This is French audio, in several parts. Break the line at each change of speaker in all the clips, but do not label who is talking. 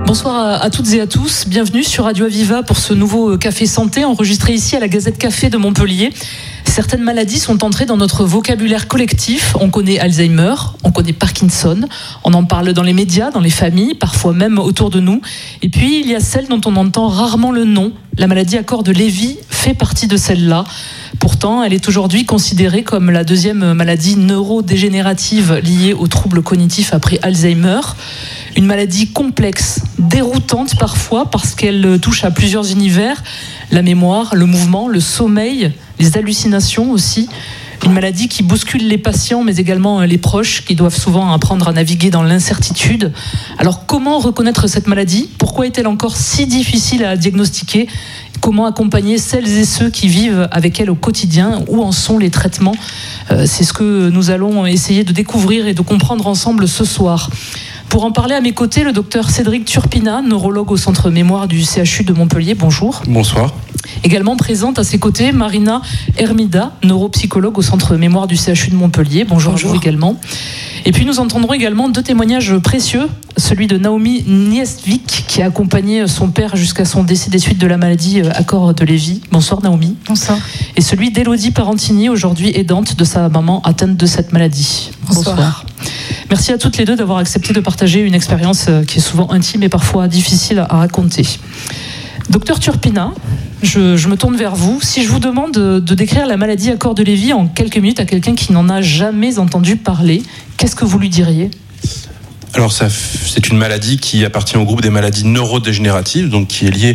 Bonsoir à toutes et à tous, bienvenue sur Radio Aviva pour ce nouveau Café Santé enregistré ici à la Gazette Café de Montpellier. Certaines maladies sont entrées dans notre vocabulaire collectif. On connaît Alzheimer, on connaît Parkinson, on en parle dans les médias, dans les familles, parfois même autour de nous. Et puis il y a celle dont on entend rarement le nom. La maladie à corps de Lévy fait partie de celle-là. Pourtant, elle est aujourd'hui considérée comme la deuxième maladie neurodégénérative liée aux troubles cognitifs après Alzheimer. Une maladie complexe, déroutante parfois parce qu'elle touche à plusieurs univers, la mémoire, le mouvement, le sommeil, les hallucinations aussi. Une maladie qui bouscule les patients mais également les proches qui doivent souvent apprendre à naviguer dans l'incertitude. Alors comment reconnaître cette maladie ? Pourquoi est-elle encore si difficile à diagnostiquer ? Comment accompagner celles et ceux qui vivent avec elle au quotidien ? Où en sont les traitements ? C'est ce que nous allons essayer de découvrir et de comprendre ensemble ce soir. Pour en parler à mes côtés, le docteur Cédric Turpina, neurologue au centre mémoire du CHU de Montpellier. Bonjour.
Bonsoir.
Également présente à ses côtés, Marina Hermida, neuropsychologue au centre mémoire du CHU de Montpellier. Bonjour. À vous également. Et puis nous entendrons également deux témoignages précieux. Celui de Naomi Niesvik, qui a accompagné son père jusqu'à son décès des suites de la maladie à corps de Lévy. Bonsoir Naomi.
Bonsoir.
Et celui d'Élodie Parentini, aujourd'hui aidante de sa maman atteinte de cette maladie.
Bonsoir.
Merci à toutes les deux d'avoir accepté de partager une expérience qui est souvent intime et parfois difficile à raconter. Docteur Turpina, je me tourne vers vous. Si je vous demande de décrire la maladie à corps de Lévy en quelques minutes à quelqu'un qui n'en a jamais entendu parler, qu'est-ce que vous lui diriez ?
Alors c'est une maladie qui appartient au groupe des maladies neurodégénératives, donc qui est liée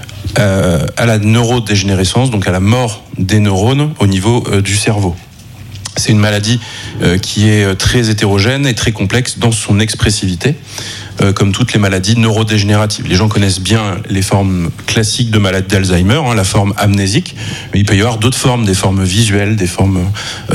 à la neurodégénérescence, donc à la mort des neurones au niveau du cerveau. C'est une maladie qui est très hétérogène et très complexe dans son expressivité, comme toutes les maladies neurodégénératives. Les gens connaissent bien les formes classiques de maladie d'Alzheimer, la forme amnésique, mais il peut y avoir d'autres formes, des formes visuelles, des formes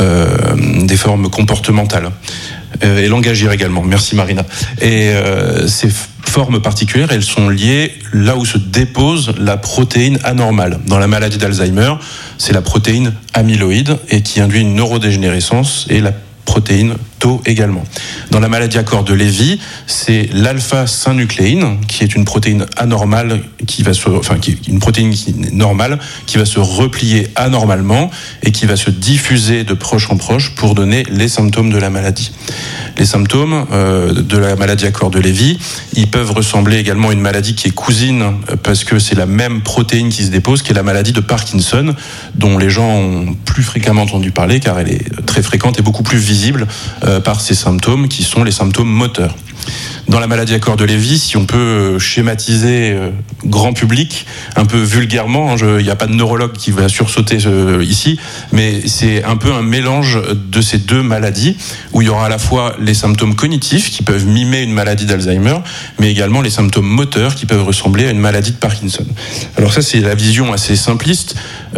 comportementales. Et langagières également. Merci Marina. Et ces formes particulières, elles sont liées là où se dépose la protéine anormale. Dans la maladie d'Alzheimer, c'est la protéine amyloïde et qui induit une neurodégénérescence et la protéine tau également. Dans la maladie à corps de Lévy, c'est l'alpha-synucléine qui est une protéine anormale qui est une protéine normale qui va se replier anormalement et qui va se diffuser de proche en proche pour donner les symptômes de la maladie. Les symptômes de la maladie à corps de Lévy, ils peuvent ressembler également à une maladie qui est cousine parce que c'est la même protéine qui se dépose, qui est la maladie de Parkinson, dont les gens ont plus fréquemment entendu parler car elle est très fréquente et beaucoup plus visible par ces symptômes qui sont les symptômes moteurs. Dans la maladie à corps de Lévy, si on peut schématiser grand public, un peu vulgairement, il n'y a pas de neurologue qui va sursauter ici, mais c'est un peu un mélange de ces deux maladies, où il y aura à la fois les symptômes cognitifs qui peuvent mimer une maladie d'Alzheimer, mais également les symptômes moteurs qui peuvent ressembler à une maladie de Parkinson. Alors ça, c'est la vision assez simpliste,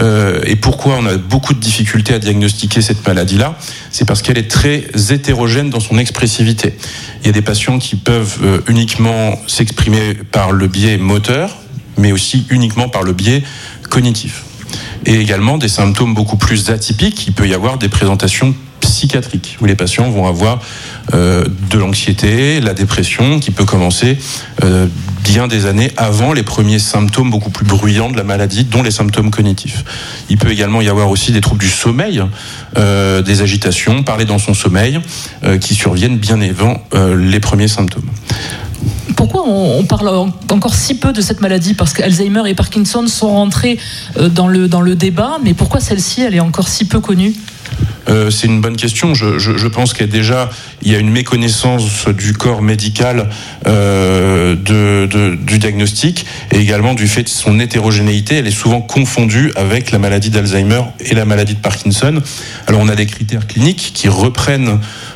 et pourquoi on a beaucoup de difficultés à diagnostiquer cette maladie-là, c'est parce qu'elle est très hétérogène dans son expressivité. Il y a des patients qui peuvent uniquement s'exprimer par le biais moteur, mais aussi uniquement par le biais cognitif. Et également des symptômes beaucoup plus atypiques. Il peut y avoir des présentations psychiatriques, où les patients vont avoir de l'anxiété, la dépression, qui peut commencer bien des années avant les premiers symptômes beaucoup plus bruyants de la maladie, dont les symptômes cognitifs. Il peut également y avoir aussi des troubles du sommeil, des agitations, parler dans son sommeil, qui surviennent bien avant les premiers symptômes.
Pourquoi on parle encore si peu de cette maladie ? Parce qu'Alzheimer et Parkinson sont rentrés dans le débat, mais pourquoi celle-ci, elle est encore si peu connue ?
C'est une bonne question. Je pense qu'il y a une méconnaissance du corps médical du diagnostic et également du fait de son hétérogénéité. Elle est souvent confondue avec la maladie d'Alzheimer et la maladie de Parkinson. Alors on a des critères cliniques qui reprennent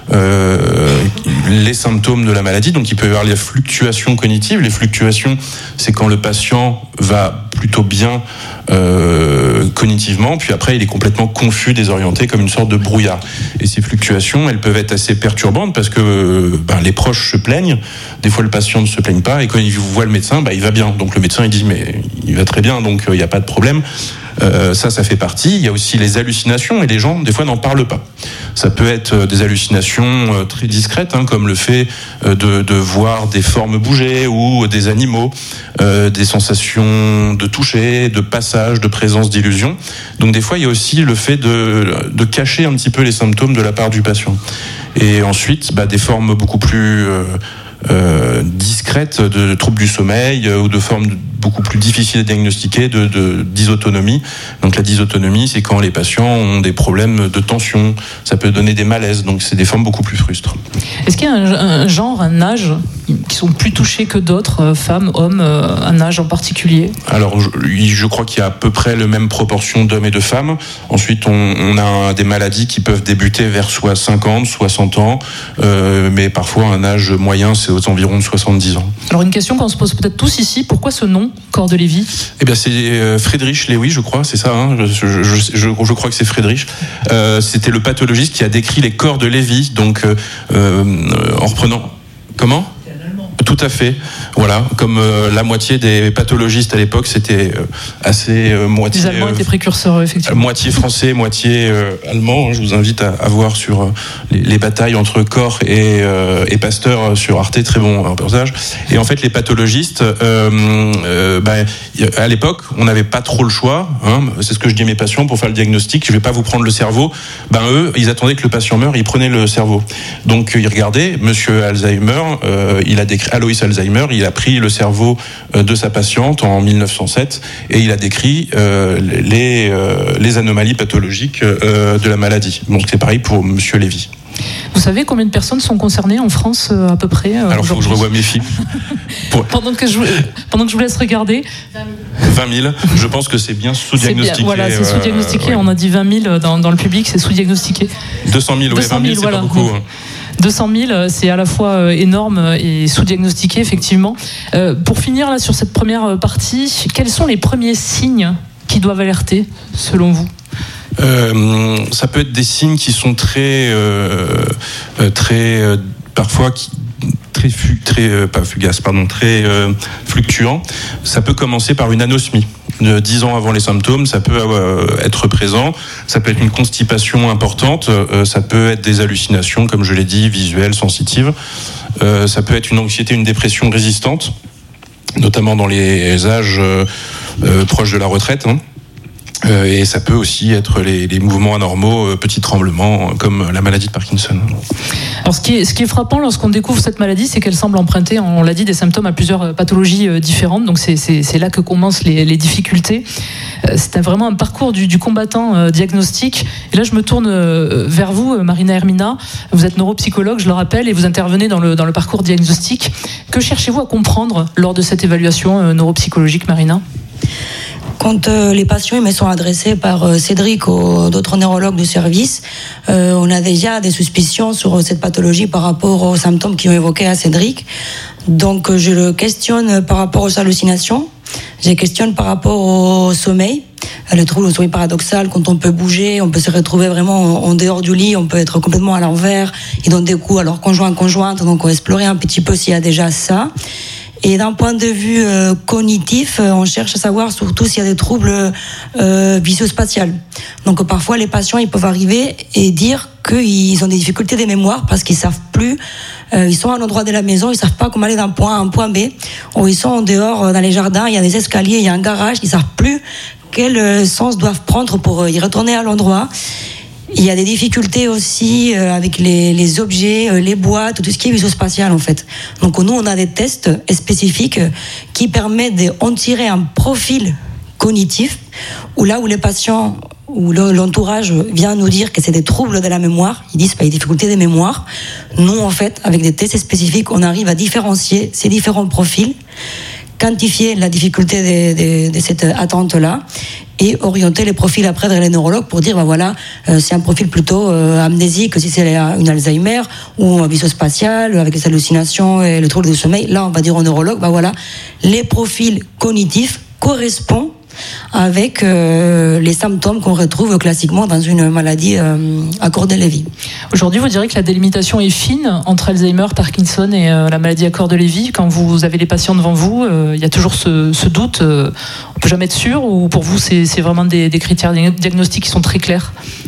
les symptômes de la maladie. Donc il peut y avoir les fluctuations cognitives. Les fluctuations, c'est quand le patient va plutôt bien cognitivement, puis après il est complètement confus, désorienté, comme une sorte de brouillard. Et ces fluctuations, elles peuvent être assez perturbantes parce que les proches se plaignent, des fois le patient ne se plaigne pas, et quand il voit le médecin, il va bien. Donc le médecin il dit mais il va très bien, donc il n'y a pas de problème. Ça fait partie. Il y a aussi les hallucinations, et les gens, des fois, n'en parlent pas. Ça peut être des hallucinations très discrètes, comme le fait de voir des formes bouger ou des animaux, des sensations de toucher, de passage, de présence, d'illusion. Donc des fois, il y a aussi le fait de cacher un petit peu les symptômes de la part du patient. Et ensuite, des formes beaucoup plus discrètes de troubles du sommeil ou de formes beaucoup plus difficiles à diagnostiquer, de dysautonomie. Donc la dysautonomie, c'est quand les patients ont des problèmes de tension, ça peut donner des malaises, donc c'est des formes beaucoup plus frustres.
Est-ce qu'il y a un genre, un âge qui sont plus touchés que d'autres, femmes, hommes, un âge en particulier? Alors
je crois qu'il y a à peu près la même proportion d'hommes et de femmes. Ensuite on a des maladies qui peuvent débuter vers soit 50, 60 ans, mais parfois un âge moyen c'est aux environs de 70 ans.
Alors une question qu'on se pose peut-être tous ici, pourquoi ce nom, corps de Lévy?
Eh bien c'est Friedrich Lévy, je crois, c'est ça, je crois que c'est Friedrich. C'était le pathologiste qui a décrit les corps de Lévy, donc en reprenant... Comment ? Tout à fait. Voilà, comme la moitié des pathologistes à l'époque, c'était assez moitié.
Les Allemands étaient précurseurs, effectivement.
Moitié français, moitié allemand. Je vous invite à voir sur les batailles entre Koch et Pasteur sur Arte, très bon reportage. Et en fait, les pathologistes, à l'époque, on n'avait pas trop le choix. C'est ce que je dis à mes patients pour faire le diagnostic. Je vais pas vous prendre le cerveau. Eux, ils attendaient que le patient meure, ils prenaient le cerveau. Donc ils regardaient. Monsieur Alzheimer, il a décrit Alois Alzheimer, il a pris le cerveau de sa patiente en 1907 et il a décrit les anomalies pathologiques de la maladie. Donc c'est pareil pour monsieur Lévy.
Vous savez combien de personnes sont concernées en France à peu près
Alors il faut que je revoie mes films.
Pendant que je vous laisse regarder.
20 000, je pense que c'est bien sous-diagnostiqué.
Voilà, c'est sous-diagnostiqué. Ouais. On a dit 20 000 dans le public, c'est sous-diagnostiqué.
200 000, 20 000, c'est voilà. Pas beaucoup.
200 000, c'est à la fois énorme et sous-diagnostiqué, effectivement. Pour finir là sur cette première partie, quels sont les premiers signes qui doivent alerter, selon vous ?
Ça peut être des signes qui sont parfois très fluctuants. Ça peut commencer par une anosmie. 10 ans avant les symptômes, ça peut être présent. Ça peut être une constipation importante. Ça peut être des hallucinations, comme je l'ai dit, visuelles, sensitives. Ça peut être une anxiété, une dépression résistante, notamment dans les âges proches de la retraite. Et ça peut aussi être les mouvements anormaux, petits tremblements, comme la maladie de Parkinson.
Alors ce qui est frappant lorsqu'on découvre cette maladie, c'est qu'elle semble emprunter, on l'a dit, des symptômes à plusieurs pathologies différentes. Donc c'est là que commencent les difficultés. C'est vraiment un parcours du combattant diagnostique. Et là, je me tourne vers vous, Marina Hermina. Vous êtes neuropsychologue, je le rappelle, et vous intervenez dans le parcours diagnostique. Que cherchez-vous à comprendre lors de cette évaluation neuropsychologique, Marina ?
Quand les patients me sont adressés par Cédric ou d'autres neurologues du service, on a déjà des suspicions sur cette pathologie par rapport aux symptômes qui ont évoqués à Cédric. Donc je le questionne par rapport aux hallucinations, je le questionne par rapport au sommeil, le trouble au sommeil paradoxal, quand on peut bouger, on peut se retrouver vraiment en dehors du lit, on peut être complètement à l'envers, ils donnent des coups à leur conjointe, donc on va explorer un petit peu s'il y a déjà ça. Et d'un point de vue cognitif, on cherche à savoir surtout s'il y a des troubles visio-spatials. Donc parfois les patients ils peuvent arriver et dire qu'ils ont des difficultés de mémoire parce qu'ils savent plus. Ils sont à un endroit de la maison, ils savent pas comment aller d'un point A à un point B. Ou ils sont en dehors dans les jardins, il y a des escaliers, il y a un garage, ils savent plus quel sens doivent prendre pour y retourner à l'endroit. Il y a des difficultés aussi avec les objets, les boîtes, tout ce qui est visio-spatial en fait. Donc nous, on a des tests spécifiques qui permettent d'en tirer un profil cognitif où là où les patients ou l'entourage vient nous dire que c'est des troubles de la mémoire, ils disent pas des difficultés de mémoire. Nous, en fait, avec des tests spécifiques, on arrive à différencier ces différents profils, quantifier la difficulté de cette attente-là et orienter les profils après vers les neurologues pour dire voilà, c'est un profil plutôt amnésique si c'est une Alzheimer ou un visio-spatial avec les hallucinations et le trouble du sommeil. Là, on va dire au neurologue voilà, les profils cognitifs correspondent avec les symptômes qu'on retrouve classiquement dans une maladie à corps de Lévy.
Aujourd'hui, vous direz que la délimitation est fine entre Alzheimer, Parkinson et la maladie à corps de Lévy. Quand vous avez les patients devant vous, il y a toujours ce doute. On peut jamais être sûr, ou pour vous, c'est vraiment des critères diagnostiques qui sont très clairs?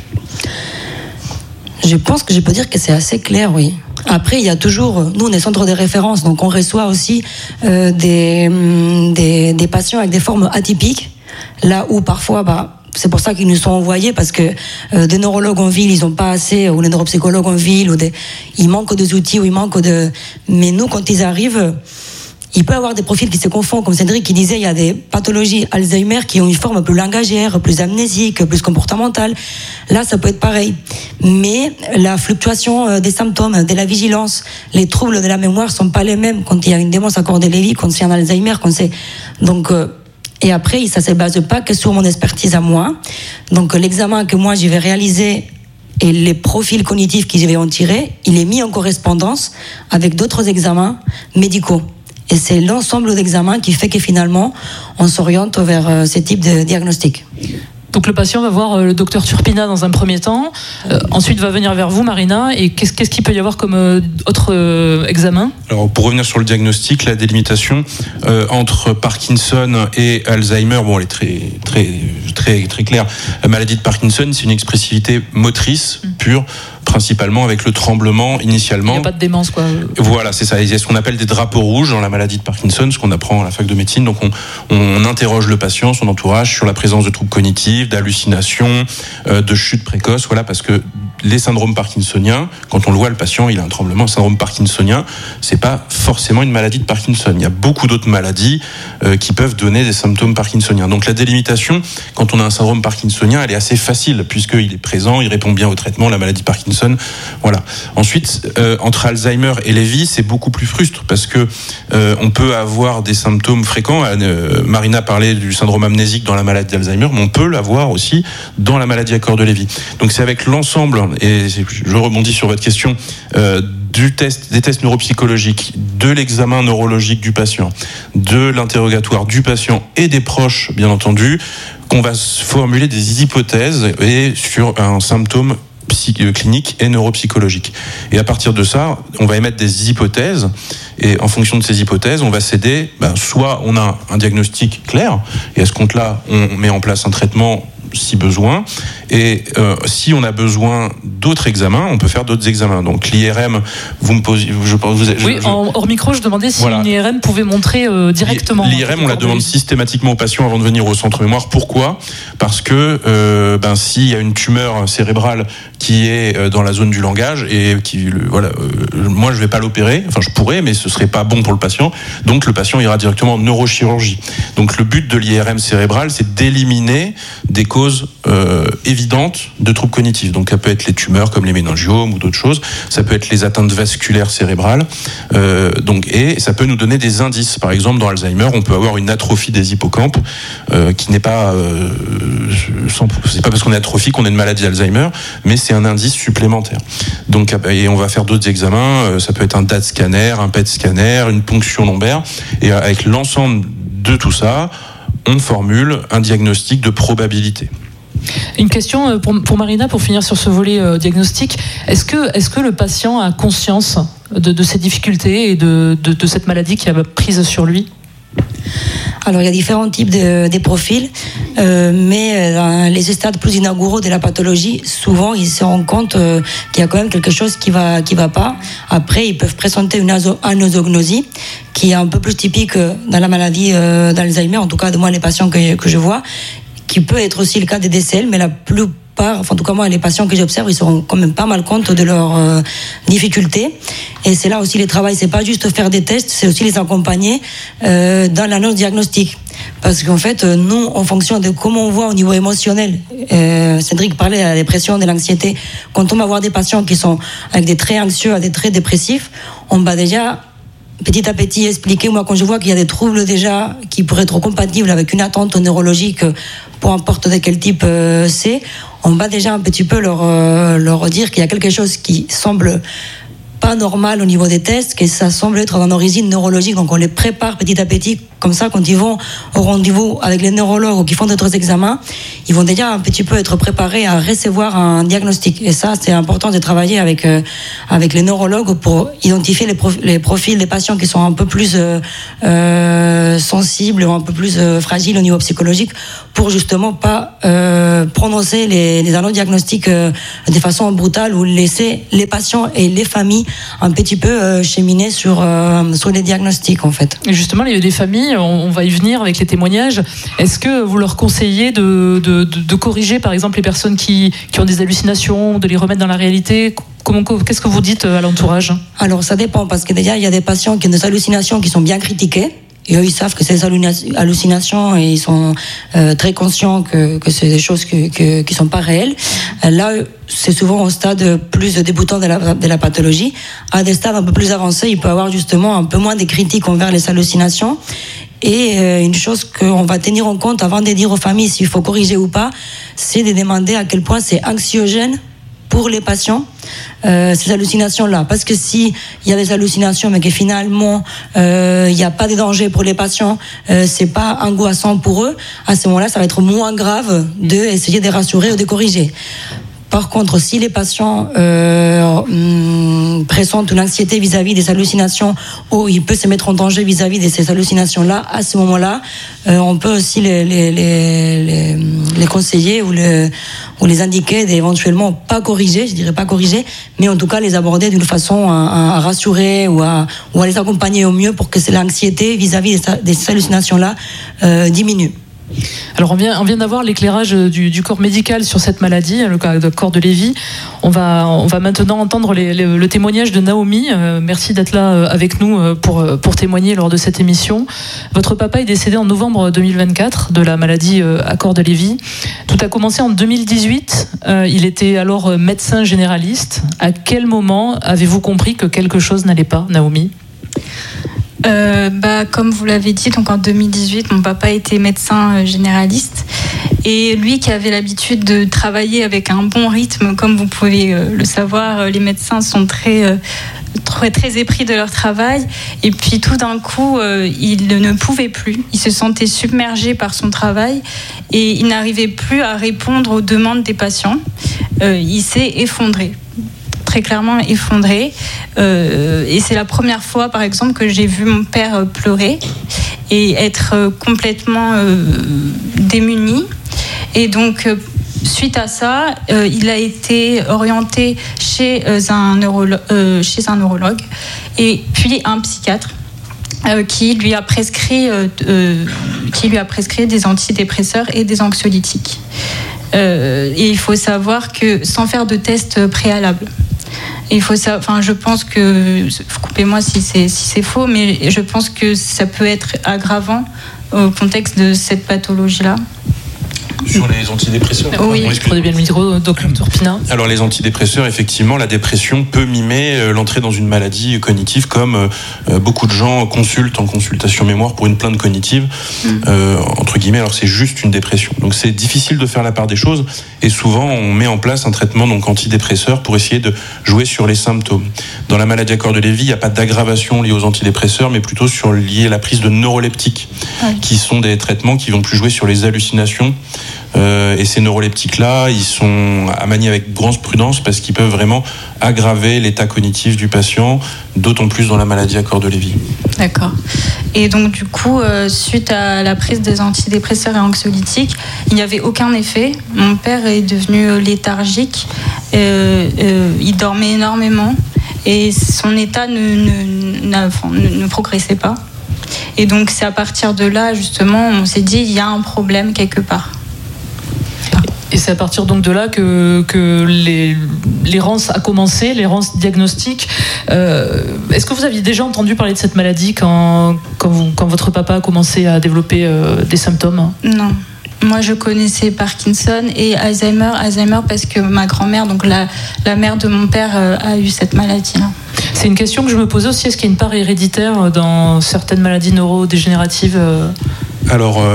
Je pense que je peux dire que c'est assez clair, oui. Après, il y a toujours, nous on est centre de référence, donc on reçoit aussi des patients avec des formes atypiques, là où parfois, c'est pour ça qu'ils nous sont envoyés, parce que des neurologues en ville, ils n'ont pas assez, ou les neuropsychologues en ville, il manque des outils, ou il manque de... Mais nous, quand ils arrivent, il peut y avoir des profils qui se confondent, comme Cédric qui disait, il y a des pathologies Alzheimer qui ont une forme plus langagière, plus amnésique, plus comportementale. Là, ça peut être pareil. Mais la fluctuation des symptômes, de la vigilance, les troubles de la mémoire sont pas les mêmes quand il y a une démence à corps de Lévy, quand c'est un Alzheimer, quand c'est... Donc, et après, ça se base pas que sur mon expertise à moi. Donc, l'examen que moi, je vais réaliser et les profils cognitifs que je vais en tirer, il est mis en correspondance avec d'autres examens médicaux. Et c'est l'ensemble d'examens qui fait que finalement, on s'oriente vers ce type de diagnostic.
Donc le patient va voir le docteur Turpina dans un premier temps, ensuite va venir vers vous, Marina, et qu'est-ce qu'il peut y avoir comme autre examen? Alors
pour revenir sur le diagnostic, la délimitation entre Parkinson et Alzheimer, bon, elle est très claire. La maladie de Parkinson, c'est une expressivité motrice pure, principalement avec le tremblement initialement. Il
n'y a pas de démence, quoi.
Voilà, c'est ça. Il y a ce qu'on appelle des drapeaux rouges dans la maladie de Parkinson, ce qu'on apprend à la fac de médecine. Donc on interroge le patient, son entourage, sur la présence de troubles cognitifs, d'hallucinations, de chutes précoces. Voilà, parce que les syndromes parkinsoniens, quand on le voit, le patient, il a un tremblement. Le syndrome parkinsonien, c'est pas forcément une maladie de Parkinson. Il y a beaucoup d'autres maladies qui peuvent donner des symptômes parkinsoniens. Donc la délimitation, quand on a un syndrome parkinsonien, elle est assez facile, puisqu'il est présent, il répond bien au traitement, la maladie de Parkinson. Voilà. Ensuite, entre Alzheimer et Lévy, c'est beaucoup plus frustre, parce que on peut avoir des symptômes fréquents. Marina parlait du syndrome amnésique dans la maladie d'Alzheimer, mais on peut l'avoir aussi dans la maladie à corps de Lévy. Donc c'est avec l'ensemble, et je rebondis sur votre question, des tests neuropsychologiques, de l'examen neurologique du patient, de l'interrogatoire du patient et des proches, bien entendu, qu'on va formuler des hypothèses et sur un symptôme clinique et neuropsychologique. Et à partir de ça, on va émettre des hypothèses, et en fonction de ces hypothèses, on va s'aider, soit on a un diagnostic clair, et à ce compte-là, on met en place un traitement si besoin, et si on a besoin d'autres examens, on peut faire d'autres examens. Donc l'IRM, vous me posez...
hors micro, je demandais si une IRM pouvait montrer directement.
L'IRM, on la demande systématiquement aux patients avant de venir au centre mémoire. Pourquoi ? Parce que s'il y a une tumeur cérébrale qui est dans la zone du langage, et moi je vais pas l'opérer, enfin je pourrais, mais ce serait pas bon pour le patient, donc le patient ira directement en neurochirurgie. Donc le but de l'IRM cérébrale, c'est d'éliminer des causes évidentes de troubles cognitifs. Donc ça peut être les tumeurs comme les méningiomes ou d'autres choses, ça peut être les atteintes vasculaires cérébrales, et ça peut nous donner des indices. Par exemple, dans Alzheimer, on peut avoir une atrophie des hippocampes qui n'est pas c'est pas parce qu'on est atrophique qu'on a une maladie d'Alzheimer, mais c'est un indice supplémentaire. Donc, et on va faire d'autres examens, ça peut être un DAT scanner, un PET scanner, une ponction lombaire, et avec l'ensemble de tout ça, on formule un diagnostic de probabilité.
Une question pour Marina, pour finir sur ce volet diagnostic. Est-ce que le patient a conscience de ses difficultés et de cette maladie qui a prise sur lui ?
Alors, il y a différents types de profils, mais dans les stades plus inauguraux de la pathologie, souvent, ils se rendent compte qu'il y a quand même quelque chose qui va pas. Après, ils peuvent présenter une anosognosie, qui est un peu plus typique dans la maladie d'Alzheimer, en tout cas, de moi, les patients que je vois, qui peut être aussi le cas des DCL, mais la plupart, en tout cas moi, les patients que j'observe, ils se rendent quand même pas mal compte de leurs difficultés. Et c'est là aussi le travail, c'est pas juste faire des tests, c'est aussi les accompagner dans l'annonce diagnostique. Parce qu'en fait, nous, en fonction de comment on voit au niveau émotionnel, Cédric parlait de la dépression, de l'anxiété, quand on va voir des patients qui sont avec des traits anxieux, avec des traits dépressifs, on va déjà petit à petit expliquer, moi quand je vois qu'il y a des troubles déjà qui pourraient être compatibles avec une attente neurologique, peu importe de quel type c'est, on va déjà un petit peu leur dire qu'il y a quelque chose qui semble pas normal au niveau des tests, que ça semble être d'une origine neurologique. Donc on les prépare petit à petit, comme ça quand ils vont au rendez-vous avec les neurologues ou qui font d'autres examens, ils vont déjà un petit peu être préparés à recevoir un diagnostic. Et ça, c'est important de travailler avec les neurologues pour identifier les profils des patients qui sont un peu plus sensibles ou un peu plus fragiles au niveau psychologique, pour justement pas prononcer les diagnostics de façon brutale ou laisser les patients et les familles un petit peu cheminer sur les diagnostics en fait.
Et justement, les familles, on va y venir avec les témoignages. Est-ce que vous leur conseillez de corriger par exemple les personnes qui ont des hallucinations, de les remettre dans la réalité? Qu'est-ce que vous dites à l'entourage? Alors ça dépend, parce que déjà il y a des patients qui ont des hallucinations qui sont bien critiquées. Et eux, ils savent que c'est des hallucinations et ils sont très conscients que c'est des choses qui sont pas réelles. Là, c'est souvent au stade plus débutant de la pathologie. À des stades un peu plus avancés, il peut y avoir justement un peu moins de critiques envers les hallucinations. Et une chose qu'on va tenir en compte avant de dire aux familles s'il faut corriger ou pas, c'est de demander à quel point c'est anxiogène pour les patients, ces hallucinations-là. Parce que s'il y a des hallucinations, mais que finalement, il n'y a pas de danger pour les patients, c'est pas angoissant pour eux, à ce moment-là, ça va être moins grave d'essayer de rassurer ou de corriger. Par contre, si les patients pressentent une anxiété vis-à-vis des hallucinations ou ils peuvent se mettre en danger vis-à-vis de ces hallucinations-là, à ce moment-là, on peut aussi les conseiller ou les indiquer d'éventuellement pas corriger, je dirais pas corriger, mais en tout cas les aborder d'une façon à rassurer ou à les accompagner au mieux pour que l'anxiété vis-à-vis de ces hallucinations-là diminue. Alors on vient d'avoir l'éclairage du corps médical sur cette maladie, le corps de Lévy. On va maintenant entendre le témoignage de Naomi. Merci d'être là avec nous pour témoigner lors de cette émission. Votre papa est décédé en novembre 2024 de la maladie à corps de Lévy. Tout a commencé en 2018. Il était alors médecin généraliste. À quel moment avez-vous compris que quelque chose n'allait pas, Naomi ?
Comme vous l'avez dit, donc en 2018, mon papa était médecin généraliste et lui qui avait l'habitude de travailler avec un bon rythme, comme vous pouvez le savoir, les médecins sont très épris de leur travail et puis tout d'un coup, il ne pouvait plus, il se sentait submergé par son travail et il n'arrivait plus à répondre aux demandes des patients. Il s'est effondré. Très clairement effondré. Et c'est la première fois, par exemple, que j'ai vu mon père pleurer et être complètement démuni. Et donc, suite à ça, il a été orienté chez un neurologue et puis un psychiatre qui lui a prescrit des antidépresseurs et des anxiolytiques. Et il faut savoir que sans faire de test préalable. Je pense que, coupez-moi si c'est faux, mais je pense que ça peut être aggravant au contexte de cette pathologie-là.
Sur les antidépresseurs.
Oui,
prenez bien le micro, docteur Pina.
Alors les antidépresseurs, effectivement, la dépression peut mimer l'entrée dans une maladie cognitive, comme beaucoup de gens consultent en consultation mémoire pour une plainte cognitive, entre guillemets, alors c'est juste une dépression. Donc c'est difficile de faire la part des choses, et souvent on met en place un traitement donc antidépresseur pour essayer de jouer sur les symptômes. Dans la maladie à corps de Lévy, il n'y a pas d'aggravation liée aux antidépresseurs, mais plutôt liée à la prise de neuroleptiques, qui sont des traitements qui vont plus jouer sur les hallucinations. Et ces neuroleptiques-là, ils sont à manier avec grande prudence parce qu'ils peuvent vraiment aggraver l'état cognitif du patient, d'autant plus dans la maladie à corps de Lévy.
D'accord. Et donc du coup, suite à la prise des antidépresseurs et anxiolytiques, il n'y avait aucun effet. Mon père est devenu léthargique, il dormait énormément et son état ne progressait pas. Et donc c'est à partir de là, justement, on s'est dit il y a un problème quelque part.
Et c'est à partir donc de là que l'errance a commencé, l'errance diagnostique. Est-ce que vous aviez déjà entendu parler de cette maladie quand votre papa a commencé à développer des symptômes ?
Non. Moi, je connaissais Parkinson et Alzheimer parce que ma grand-mère, donc la mère de mon père, a eu cette maladie-là.
C'est une question que je me posais aussi. Est-ce qu'il y a une part héréditaire dans certaines maladies neurodégénératives ?
Alors,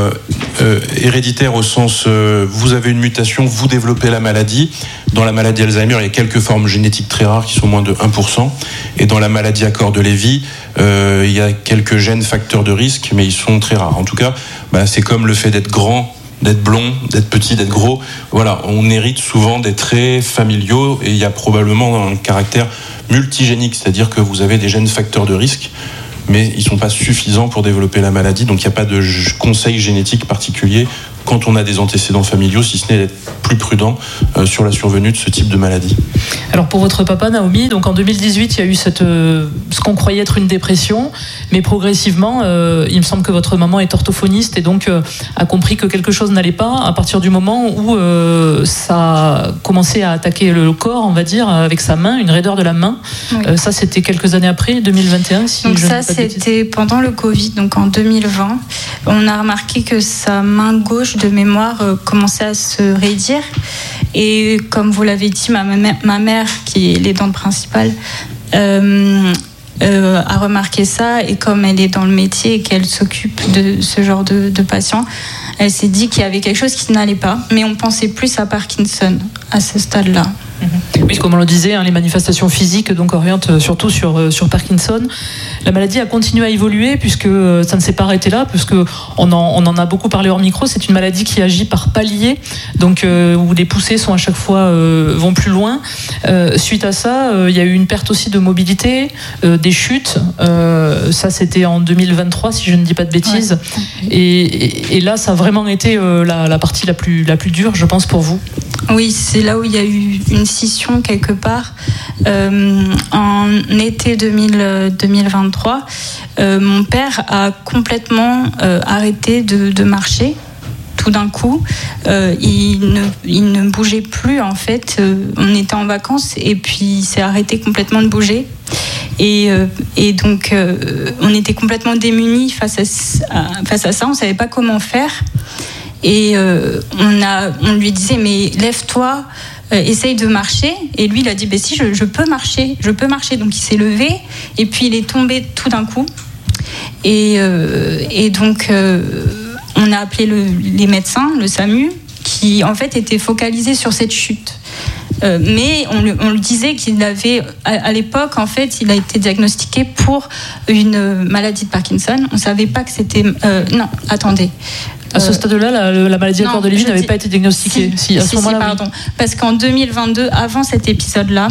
héréditaire au sens vous avez une mutation, vous développez la maladie. Dans la maladie Alzheimer, il y a quelques formes génétiques très rares qui sont moins de 1%. Et dans la maladie à corps de Lévy, il y a quelques gènes facteurs de risque, mais ils sont très rares. En tout cas, c'est comme le fait d'être grand, d'être blond, d'être petit, d'être gros. Voilà, on hérite souvent des traits familiaux et il y a probablement un caractère multigénique, c'est-à-dire que vous avez des gènes facteurs de risque, mais ils ne sont pas suffisants pour développer la maladie, donc il n'y a pas de conseil génétique particulier quand on a des antécédents familiaux, si ce n'est d'être plus prudent sur la survenue de ce type de maladie.
Alors pour votre papa, Naomi, donc en 2018, il y a eu ce qu'on croyait être une dépression, mais progressivement, il me semble que votre maman est orthophoniste et donc a compris que quelque chose n'allait pas à partir du moment où ça a commencé à attaquer le corps, on va dire, avec sa main, une raideur de la main. Oui. Ça, c'était quelques années après, 2021.
Donc ça, c'était pendant le Covid, donc en 2020. On a remarqué que sa main gauche de mémoire commençait à se raidir et comme vous l'avez dit, ma mère qui est l'aidante principale a remarqué ça et comme elle est dans le métier et qu'elle s'occupe de ce genre de patients, elle s'est dit qu'il y avait quelque chose qui n'allait pas, mais on pensait plus à Parkinson à ce stade-là.
Oui, comme on le disait, les manifestations physiques donc orientent surtout sur Parkinson. La maladie a continué à évoluer puisque ça ne s'est pas arrêté là, puisque on en a beaucoup parlé hors micro. C'est une maladie qui agit par paliers, donc où les poussées sont à chaque fois vont plus loin. Suite à ça, il y a eu une perte aussi de mobilité, des chutes. Ça, c'était en 2023, si je ne dis pas de bêtises. Ouais. Et là, ça a vraiment été la partie la plus dure, je pense, pour vous.
Oui, c'est là où il y a eu une scission quelque part. En été 2023, mon père a complètement arrêté de marcher. Tout d'un coup, il ne bougeait plus en fait. On était en vacances et puis il s'est arrêté complètement de bouger. Et donc, on était complètement démunis face à ça. On ne savait pas comment faire. Et on lui disait mais lève-toi, essaye de marcher. Et lui il a dit si je peux marcher. Donc il s'est levé et puis il est tombé tout d'un coup. Et donc on a appelé les médecins, le SAMU, qui en fait était focalisé sur cette chute. Mais on le disait qu'il avait, à l'époque, en fait, il a été diagnostiqué pour une maladie de Parkinson. On ne savait pas que c'était... non, attendez.
À ce stade-là, la maladie à corps de Lévy n'avait pas été diagnostiquée. Si,
pardon. Oui. Parce qu'en 2022, avant cet épisode-là,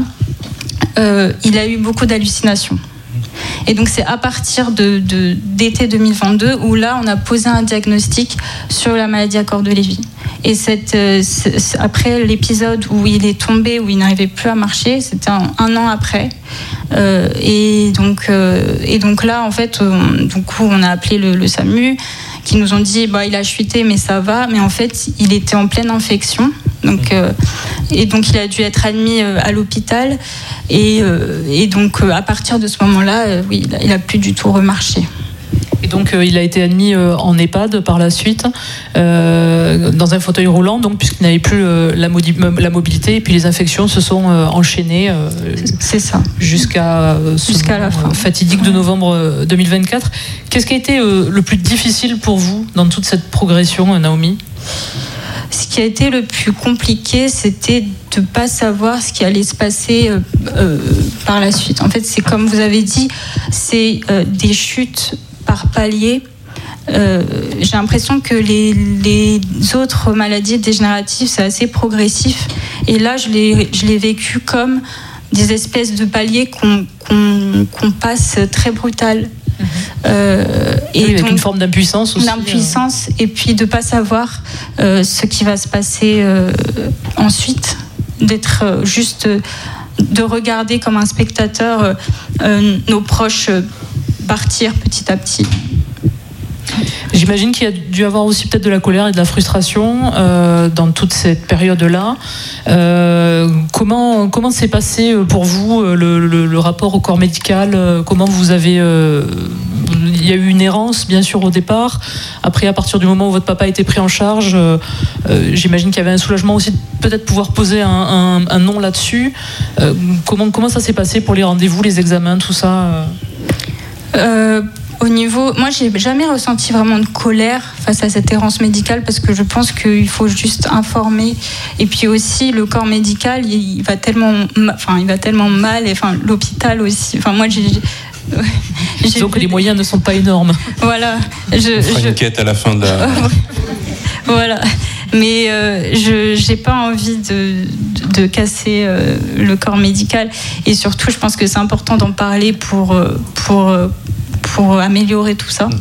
il a eu beaucoup d'hallucinations. Et donc c'est à partir d'été 2022 où là on a posé un diagnostic sur la maladie à corps de Lévy. Et après l'épisode où il est tombé, où il n'arrivait plus à marcher, c'était un an après. Et donc là en fait, on a appelé le SAMU, qui nous ont dit il a chuté mais ça va, mais en fait il était en pleine infection. Donc il a dû être admis à l'hôpital et donc à partir de ce moment-là, oui, il a plus du tout remarché.
Et donc il a été admis en EHPAD par la suite, dans un fauteuil roulant, donc puisqu'il n'avait plus la mobilité, et puis les infections se sont enchaînées.
C'est ça.
Jusqu'à
la fin
fatidique de novembre 2024. Qu'est-ce qui a été le plus difficile pour vous dans toute cette progression, Naomi ?
Ce qui a été le plus compliqué, c'était de ne pas savoir ce qui allait se passer par la suite. En fait, c'est comme vous avez dit, c'est des chutes par palier. J'ai l'impression que les autres maladies dégénératives, c'est assez progressif. Et là, je l'ai vécu comme des espèces de paliers qu'on passe très brutal.
Et oui, avec une forme d'impuissance aussi.
D'impuissance, et puis de ne pas savoir ce qui va se passer ensuite, d'être juste, de regarder comme un spectateur nos proches partir petit à petit.
J'imagine qu'il y a dû avoir aussi peut-être de la colère et de la frustration dans toute cette période-là. Comment s'est passé pour vous le rapport au corps médical ? Comment vous avez... il y a eu une errance, bien sûr, au départ. Après, à partir du moment où votre papa a été pris en charge, j'imagine qu'il y avait un soulagement aussi de peut-être pouvoir poser un nom là-dessus. Comment ça s'est passé pour les rendez-vous, les examens, tout ça
Moi, j'ai jamais ressenti vraiment de colère face à cette errance médicale parce que je pense qu'il faut juste informer. Et puis aussi, le corps médical, il va tellement mal. Et l'hôpital aussi. Moi,
disons que les moyens ne sont pas énormes.
Voilà.
On fera une quête à la fin de la.
Voilà. Mais j'ai pas envie de casser le corps médical. Et surtout, je pense que c'est important d'en parler pour améliorer tout ça.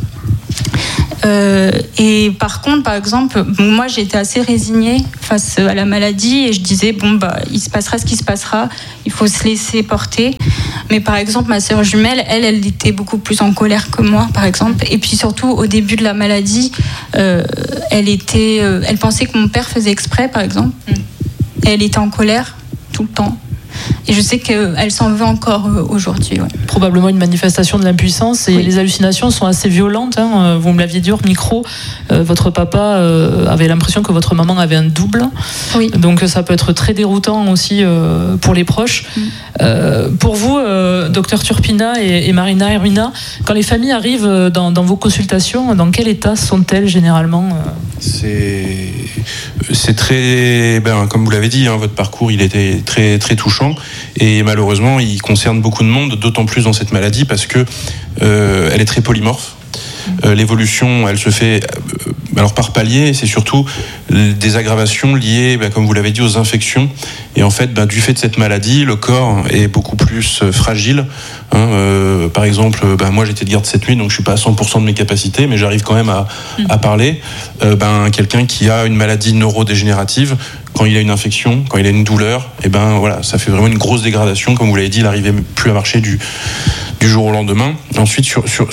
Et par contre, par exemple, moi j'étais assez résignée face à la maladie et je disais il se passera ce qui se passera, il faut se laisser porter. Mais par exemple, ma sœur jumelle, elle était beaucoup plus en colère que moi, par exemple. Et puis surtout, au début de la maladie, elle pensait que mon père faisait exprès, par exemple. Elle était en colère tout le temps. Et je sais qu'elle s'en veut encore aujourd'hui. Ouais.
Probablement une manifestation de l'impuissance. Et les hallucinations sont assez violentes. Vous me l'aviez dit hors micro. Votre papa avait l'impression que votre maman avait un double.
Oui.
Donc ça peut être très déroutant aussi pour les proches. Pour vous, docteur Turpina et Marina Ermina, quand les familles arrivent dans vos consultations, dans quel état sont-elles généralement
C'est très... comme vous l'avez dit, votre parcours il était très, très touchant. Et malheureusement, il concerne beaucoup de monde, d'autant plus dans cette maladie parce que elle est très polymorphe. L'évolution, elle se fait alors par palier, c'est surtout des aggravations liées, comme vous l'avez dit, aux infections. Et en fait, du fait de cette maladie, le corps est beaucoup plus fragile. Par exemple, moi j'étais de garde cette nuit, donc je suis pas à 100% de mes capacités, mais j'arrive quand même à parler. Quelqu'un qui a une maladie neurodégénérative, quand il a une infection, quand il a une douleur, ça fait vraiment une grosse dégradation. Comme vous l'avez dit, il n'arrivait plus à marcher du jour au lendemain. Ensuite,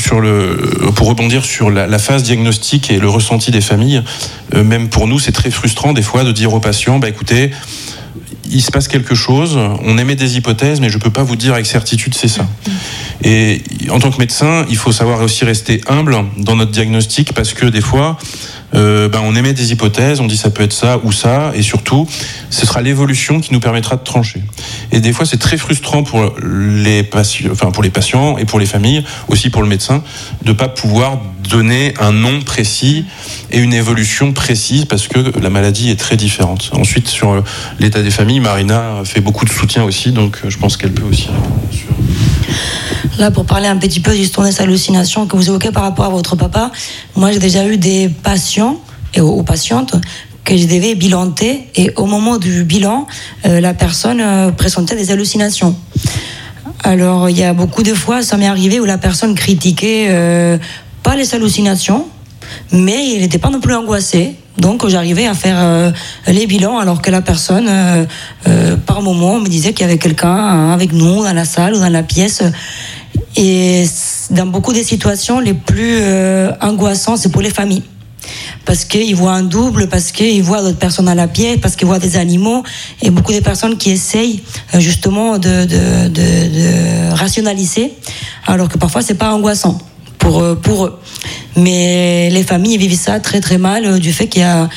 pour rebondir sur la phase diagnostique et le ressenti des familles, même pour nous, c'est très frustrant des fois de dire aux patients, écoutez, il se passe quelque chose, on émet des hypothèses, mais je ne peux pas vous dire avec certitude c'est ça. Et en tant que médecin, il faut savoir aussi rester humble dans notre diagnostic parce que des fois, on émet des hypothèses, on dit ça peut être ça ou ça, et surtout, ce sera l'évolution qui nous permettra de trancher. Et des fois, c'est très frustrant pour les patients et pour les familles, aussi pour le médecin, de ne pas pouvoir donner un nom précis et une évolution précise parce que la maladie est très différente. Ensuite, sur l'état des familles, Marina fait beaucoup de soutien aussi, donc je pense qu'elle peut aussi répondre sur...
Là, pour parler un petit peu justement des hallucinations que vous évoquez par rapport à votre papa, moi j'ai déjà eu des patients ou patientes que je devais bilanter et au moment du bilan, la personne présentait des hallucinations. Alors il y a beaucoup de fois, ça m'est arrivé où la personne critiquait pas les hallucinations, mais il n'était pas non plus angoissé. Donc j'arrivais à faire les bilans alors que la personne, par moment, me disait qu'il y avait quelqu'un avec nous dans la salle ou dans la pièce. Et dans beaucoup de situations, les plus angoissantes, c'est pour les familles. Parce qu'ils voient un double, parce qu'ils voient d'autres personnes à la pièce, parce qu'ils voient des animaux. Et beaucoup de personnes qui essayent justement de rationaliser, alors que parfois, c'est pas angoissant pour eux. Mais les familles vivent ça très très mal du fait qu'il y a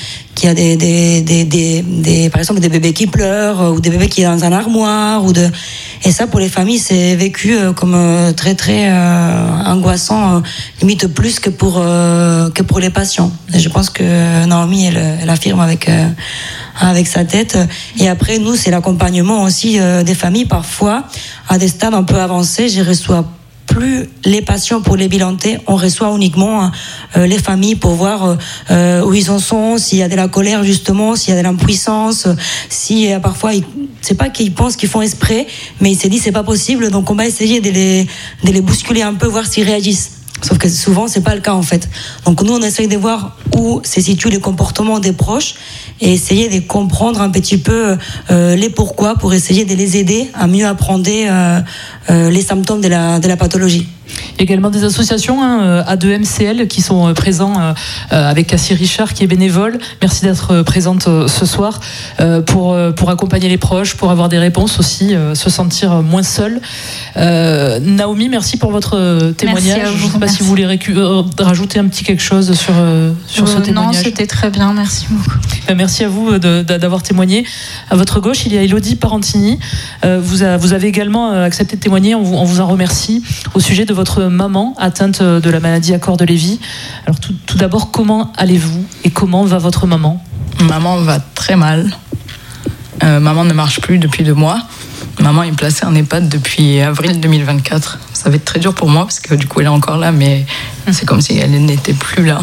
des par exemple des bébés qui pleurent ou des bébés qui sont dans un armoire et ça pour les familles c'est vécu comme très très angoissant, limite plus que pour les patients. Et je pense que Naomi elle affirme avec sa tête. Et après nous c'est l'accompagnement aussi des familles parfois à des stades un peu avancés. Je reçois plus les patients pour les bilanter, on reçoit uniquement les familles pour voir où ils en sont, s'il y a de la colère justement, s'il y a de l'impuissance, si parfois c'est pas qu'ils pensent qu'ils font exprès, mais ils se disent c'est pas possible, donc on va essayer de les bousculer un peu, voir s'ils réagissent. Sauf que souvent c'est pas le cas en fait. Donc nous on essaye de voir où se situent les comportements des proches et essayer de comprendre un petit peu les pourquoi pour essayer de les aider à mieux appréhender les symptômes de la pathologie.
Il y a également des associations A2MCL qui sont présents avec Cassie Richard qui est bénévole. Merci d'être présente ce soir pour accompagner les proches, pour avoir des réponses aussi, se sentir moins seul. Naomi, merci pour votre témoignage.
Merci à vous.
Je ne sais pas si vous voulez rajouter un petit quelque chose sur ce témoignage.
Non, c'était très bien, merci beaucoup.
Merci à vous d'avoir témoigné. À votre gauche, il y a Elodie Parentini. Vous avez également accepté de témoigner, on vous en remercie, au sujet de votre maman atteinte de la maladie à corps de Lévy. Alors tout d'abord, comment allez-vous et comment va votre maman ?
Maman va très mal. Maman ne marche plus depuis 2 mois. Maman est placée en EHPAD depuis avril 2024. Ça va être très dur pour moi parce que du coup elle est encore là, mais c'est comme si elle n'était plus là.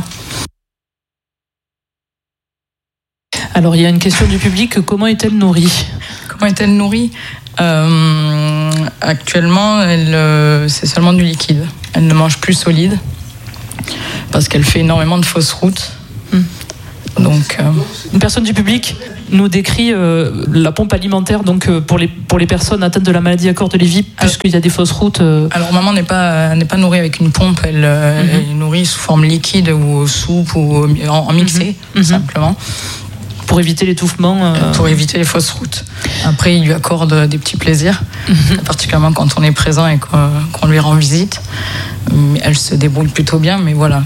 Alors il y a une question du public, comment est-elle nourrie ?
Comment est-elle nourrie ? Actuellement, c'est seulement du liquide. Elle ne mange plus solide parce qu'elle fait énormément de fausses routes. Donc,
une personne du public nous décrit la pompe alimentaire donc pour les personnes atteintes de la maladie à corps de Lévy, puisqu'il y a des fausses routes.
Alors maman n'est pas nourrie avec une pompe, elle est nourrie sous forme liquide ou soupe ou en mixé, simplement.
Pour éviter l'étouffement.
Pour éviter les fausses routes. Après, il lui accorde des petits plaisirs, particulièrement quand on est présent et qu'on lui rend visite. Elle se débrouille plutôt bien, mais voilà,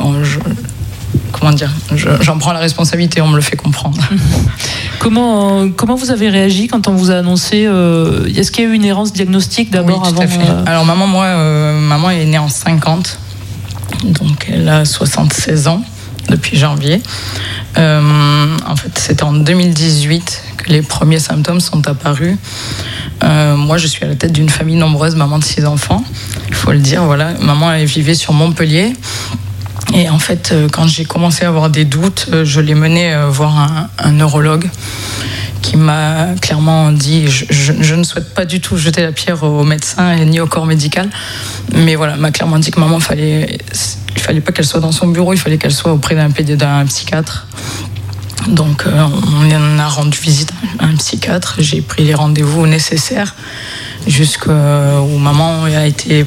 j'en prends la responsabilité, on me le fait comprendre.
Comment vous avez réagi quand on vous a annoncé est-ce qu'il y a eu une errance diagnostique d'abord?
Oui, tout à fait. Alors maman est née en 50, donc elle a 76 ans depuis janvier. En fait, c'était en 2018 que les premiers symptômes sont apparus. Moi, je suis à la tête d'une famille nombreuse, maman de 6 enfants. Il faut le dire, voilà. Maman, elle vivait sur Montpellier. Et en fait, quand j'ai commencé à avoir des doutes, je l'ai menée voir un neurologue qui m'a clairement dit je ne souhaite pas du tout jeter la pierre aux médecins ni au corps médical, mais voilà, m'a clairement dit que maman, il fallait pas qu'elle soit dans son bureau, il fallait qu'elle soit auprès d'un psychiatre. Donc on a rendu visite à un psychiatre, j'ai pris les rendez-vous nécessaires jusqu'où maman a été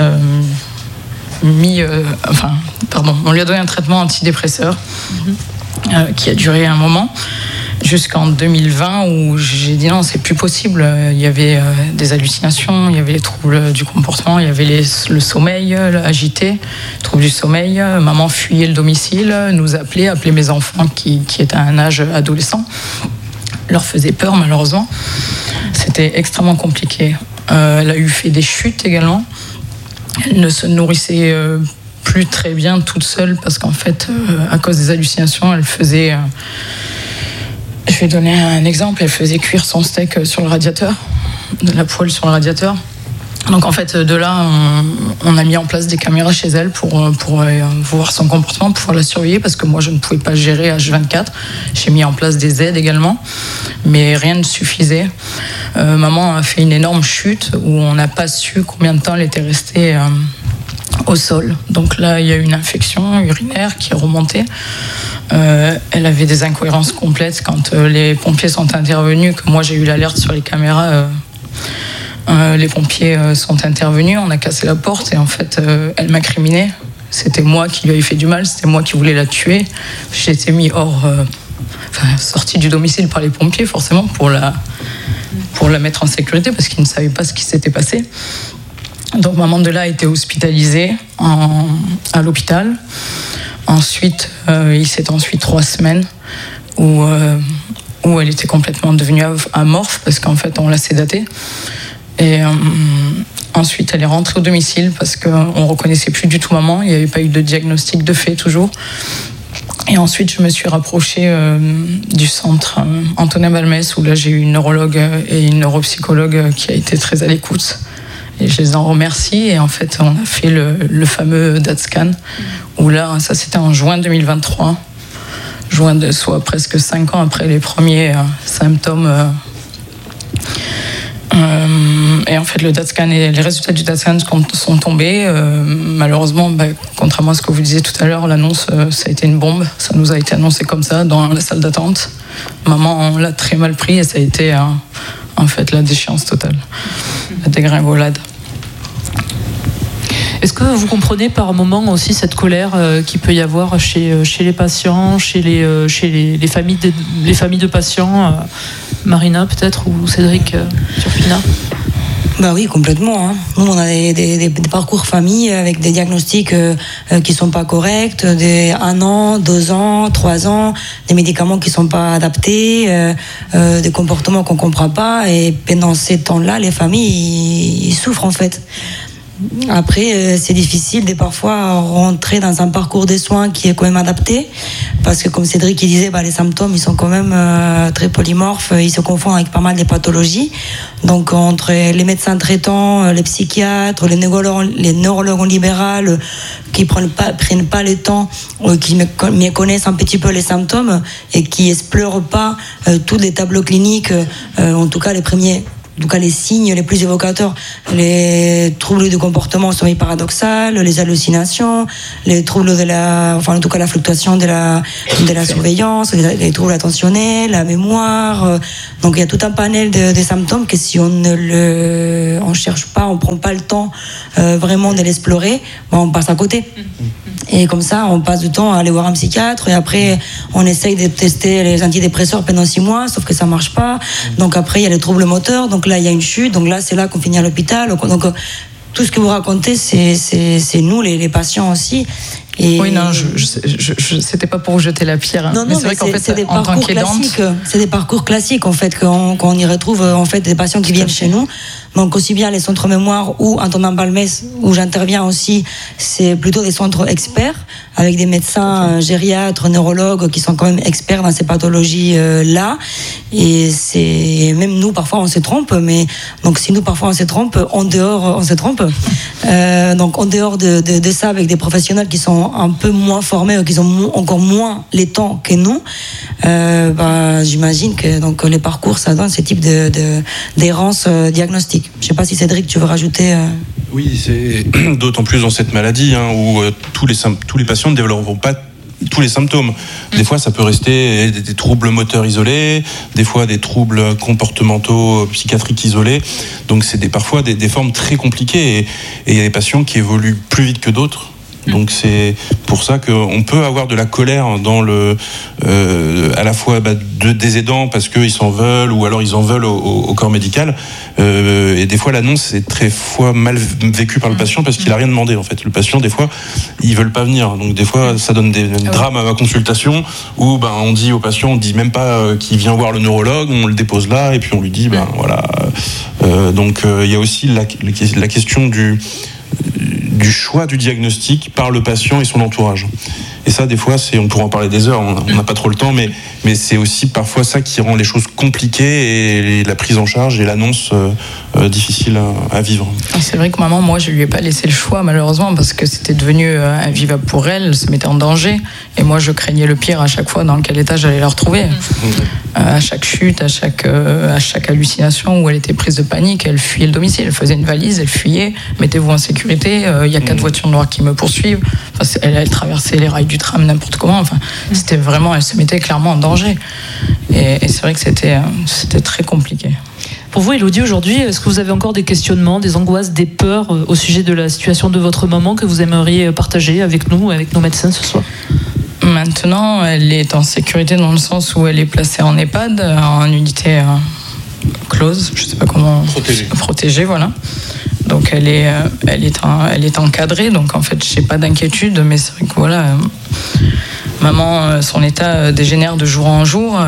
on lui a donné un traitement antidépresseur qui a duré un moment jusqu'en 2020 où j'ai dit non, c'est plus possible. Il y avait des hallucinations, il y avait les troubles du comportement, il y avait le sommeil agité, troubles du sommeil. Maman fuyait le domicile, nous appelait mes enfants qui étaient à un âge adolescent, leur faisait peur malheureusement. C'était extrêmement compliqué. Elle a fait des chutes également. Elle ne se nourrissait plus très bien toute seule parce qu'en fait, à cause des hallucinations, elle faisait... Je vais donner un exemple. Elle faisait cuire son steak sur le radiateur, de la poêle sur le radiateur. Donc en fait, de là, on a mis en place des caméras chez elle pour voir son comportement, pour pouvoir la surveiller, parce que moi, je ne pouvais pas gérer H24. J'ai mis en place des aides également, mais rien ne suffisait. Maman a fait une énorme chute où on n'a pas su combien de temps elle était restée au sol. Donc là, il y a eu une infection urinaire qui est remontée. Elle avait des incohérences complètes quand les pompiers sont intervenus, que moi j'ai eu l'alerte sur les caméras. Les pompiers sont intervenus, on a cassé la porte et en fait elle m'incriminait. C'était moi qui lui avais fait du mal, c'était moi qui voulais la tuer. J'ai été mis sortie du domicile par les pompiers forcément pour la mettre en sécurité parce qu'ils ne savaient pas ce qui s'était passé. Donc maman de là a été hospitalisée à l'hôpital. Ensuite, il s'est ensuite 3 semaines où elle était complètement devenue amorphe parce qu'en fait on l'a sédatée. Et ensuite elle est rentrée au domicile parce qu'on ne reconnaissait plus du tout maman, il n'y avait pas eu de diagnostic de fait toujours. Et ensuite je me suis rapprochée du centre Antonin Balmès où là j'ai eu une neurologue et une neuropsychologue qui a été très à l'écoute. Et je les en remercie. Et en fait, on a fait le fameux DaTscan, où là, ça c'était en juin 2023, soit presque 5 ans après les premiers symptômes. Et en fait, le DaTscan et les résultats du DaTscan sont tombés. Malheureusement, contrairement à ce que vous disiez tout à l'heure, l'annonce, ça a été une bombe. Ça nous a été annoncé comme ça, dans la salle d'attente. Maman, on l'a très mal pris et ça a été... en fait, la déchéance totale, la dégringolade.
Est-ce que vous comprenez par moment aussi cette colère qu'il peut y avoir chez les patients, chez les familles de patients, Marina peut-être, ou Cédric Turpina?
Bah oui, complètement. Nous, on a des parcours famille avec des diagnostics qui sont pas corrects, des 1 an, 2 ans, 3 ans, des médicaments qui sont pas adaptés, des comportements qu'on comprend pas. Et pendant ces temps-là, les familles ils souffrent en fait. Après, c'est difficile de parfois rentrer dans un parcours de soins qui est quand même adapté, parce que comme Cédric il disait, les symptômes ils sont quand même très polymorphes, ils se confondent avec pas mal de pathologies. Donc entre les médecins traitants, les psychiatres, les neurologues en libéral qui prennent pas le temps, qui méconnaissent un petit peu les symptômes et qui explorent pas tous les tableaux cliniques, en tout cas les premiers. Donc les signes les plus évocateurs, les troubles du comportement sommeil paradoxal, les hallucinations, les troubles en tout cas la fluctuation de la surveillance, les troubles attentionnels, la mémoire. Donc il y a tout un panel de symptômes que si on on cherche pas, on prend pas le temps vraiment de l'explorer, on passe à côté. Et comme ça, on passe du temps à aller voir un psychiatre et après, on essaye de tester les antidépresseurs pendant 6 mois, sauf que ça marche pas. Donc après, il y a les troubles moteurs. Donc là, il y a une chute. Donc là, c'est là qu'on finit à l'hôpital. Donc tout ce que vous racontez, c'est nous, les patients aussi. Et
oui, non, c'était pas pour vous jeter la pierre.
Non,
mais c'est vrai qu'en fait,
des
en tant qu'aidante,
c'est des parcours classiques en fait qu'on y retrouve en fait des patients qui viennent chez nous. Donc aussi bien les centres mémoire ou Antonin Balmès où j'interviens aussi, c'est plutôt des centres experts avec des médecins gériatres, neurologues qui sont quand même experts dans ces pathologies là. Et c'est même nous parfois on se trompe, mais donc si nous parfois on se trompe, en dehors on se trompe. Donc en dehors de ça, avec des professionnels qui sont un peu moins formés, qui ont encore moins les temps que nous, j'imagine que donc les parcours ça donne ce type d'errance diagnostique. Je ne sais pas si Cédric, tu veux rajouter.
Oui, c'est d'autant plus dans cette maladie où tous les patients ne développeront pas tous les symptômes. Des fois, ça peut rester des troubles moteurs isolés, des fois des troubles comportementaux psychiatriques isolés. Donc, c'est parfois des formes très compliquées et il y a des patients qui évoluent plus vite que d'autres. Donc c'est pour ça qu'on peut avoir de la colère dans à la fois des aidants parce qu'ils s'en veulent ou alors ils en veulent au corps médical. Et des fois l'annonce est très fois mal vécue par le patient parce qu'il a rien demandé en fait. Le patient des fois ils veulent pas venir. Donc des fois ça donne des drames à ma consultation où on dit au patient, on dit même pas qu'il vient voir le neurologue, on le dépose là et puis on lui dit voilà. Donc il y a aussi la question du choix du diagnostic par le patient et son entourage. Et ça, des fois, on pourrait en parler des heures, on n'a pas trop le temps, mais c'est aussi parfois ça qui rend les choses compliquées et la prise en charge et l'annonce difficile à vivre.
C'est vrai que maman, moi, je lui ai pas laissé le choix, malheureusement, parce que c'était devenu invivable pour elle, elle se mettait en danger. Et moi, je craignais le pire à chaque fois dans quel état j'allais la retrouver. À chaque chute, à chaque hallucination où elle était prise de panique, elle fuyait le domicile, elle faisait une valise, elle fuyait, mettez-vous en sécurité, il y a 4 voitures noires qui me poursuivent. Enfin, elle traversait les rails du tram n'importe comment. Enfin, c'était vraiment, elle se mettait clairement en danger. Et c'est vrai que c'était très compliqué.
Pour vous, Élodie, aujourd'hui, est-ce que vous avez encore des questionnements, des angoisses, des peurs au sujet de la situation de votre maman que vous aimeriez partager avec nous, avec nos médecins ce soir ?
Maintenant, elle est en sécurité dans le sens où elle est placée en EHPAD, en unité close, je ne sais pas comment... Protégée, voilà. Donc elle est encadrée, donc en fait je n'ai pas d'inquiétude, mais c'est vrai que voilà, maman, son état dégénère de jour en jour.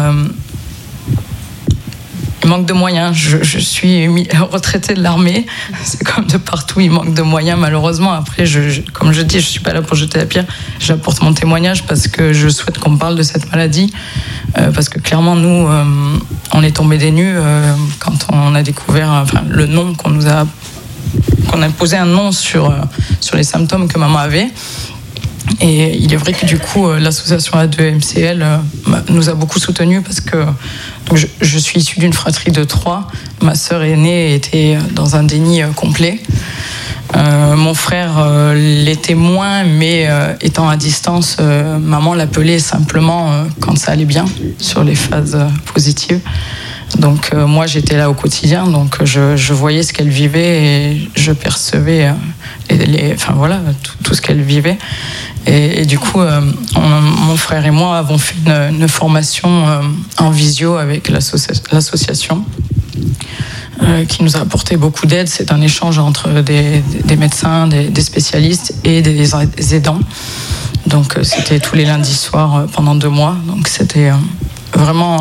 Il manque de moyens. Je suis retraitée de l'armée, c'est comme de partout, il manque de moyens malheureusement. Après, comme je dis, je ne suis pas là pour jeter la pierre, j'apporte mon témoignage parce que je souhaite qu'on me parle de cette maladie, parce que clairement nous, on est tombés des nues quand on a découvert le nom qu'on a posé un nom sur les symptômes que maman avait. Et il est vrai que du coup, l'association A2MCL nous a beaucoup soutenus parce que donc je suis issue d'une fratrie de 3. Ma sœur aînée était dans un déni complet. Mon frère l'était moins, mais étant à distance, maman l'appelait simplement quand ça allait bien, sur les phases positives. Donc moi j'étais là au quotidien, donc je voyais ce qu'elle vivait et je percevais tout ce qu'elle vivait. Et du coup, mon frère et moi avons fait une formation en visio avec l'association qui nous a apporté beaucoup d'aide. C'est un échange entre des médecins, des spécialistes et des aidants. Donc c'était tous les lundis soirs pendant 2 mois. Donc c'était vraiment